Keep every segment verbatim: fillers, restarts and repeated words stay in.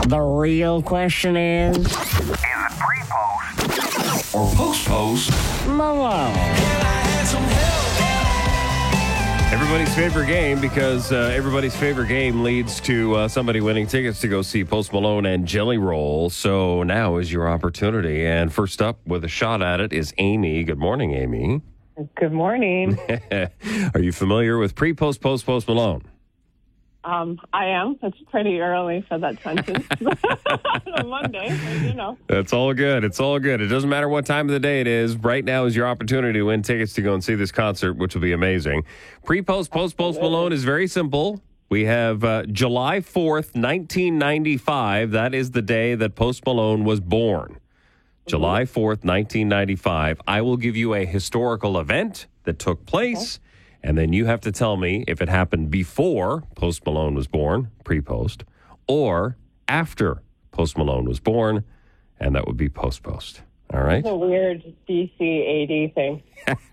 The real question is... Is it pre-post or post-post? Malone. Everybody's favorite game, because uh, everybody's favorite game leads to uh, somebody winning tickets to go see Post Malone and Jelly Roll. So now is your opportunity. And first up with a shot at it is Amy. Good morning, Amy. Good morning. Are you familiar with pre, post, post, Post Malone? Um, I am. It's pretty early for that sentence. On a Monday, but, you know. That's all good. It's all good. It doesn't matter what time of the day it is. Right now is your opportunity to win tickets to go and see this concert, which will be amazing. Pre, post, post, Post Malone is very simple. We have uh, July fourth, nineteen ninety-five. That is the day that Post Malone was born. July fourth, nineteen ninety-five. I will give you a historical event that took place, and then you have to tell me if it happened before Post Malone was born, pre-post, or after Post Malone was born, and that would be post-post. All right? It's a weird D C A D thing.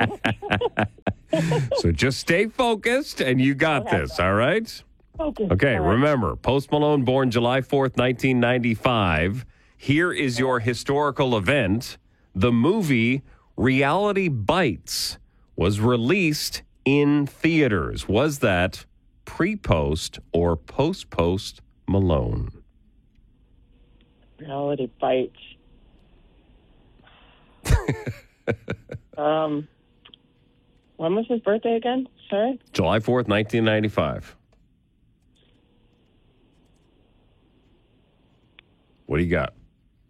So just stay focused, and you got Okay. this, all right? Okay. Okay, All right. remember, Post Malone born July fourth, nineteen ninety-five. Here is your historical event. The movie Reality Bites was released in theaters. Was that pre-post or post-post Malone? Reality Bites. um, when was his birthday again? Sorry? July fourth, nineteen ninety-five. What do you got?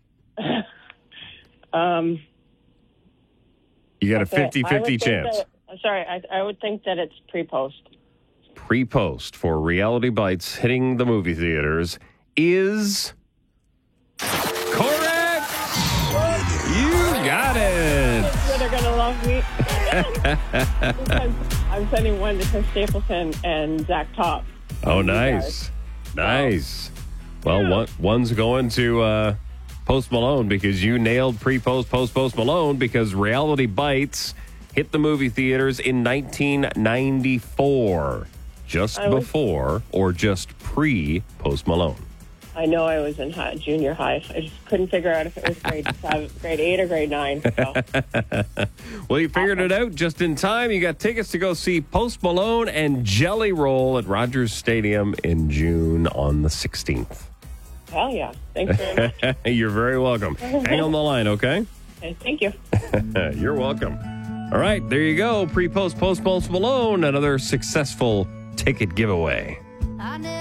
Um, You got a okay, I would fifty-fifty think chance. that- sorry, I, I would think that it's pre-post. Pre-post for Reality Bites hitting the movie theaters is correct. You got it. They're going to love me. Because I'm sending one to Chris Stapleton and Zach Top. Oh, You nice. guys. Nice. Well, Yeah. one, one's going to uh, Post Malone because you nailed pre-post, post-post Malone, because Reality Bites hit the movie theaters in nineteen ninety-four, just I was- before or just pre-Post Malone. I know I was in high, junior high. I just couldn't figure out if it was grade seven, grade eight or grade nine. So. Well, you figured it out just in time. You got tickets to go see Post Malone and Jelly Roll at Rogers Stadium in June on the sixteenth. Hell yeah. Thanks very much. You're very welcome. Hang on the line, okay? Okay, thank you. You're welcome. All right, there you go. Pre-post, post, Post Malone. Another successful ticket giveaway.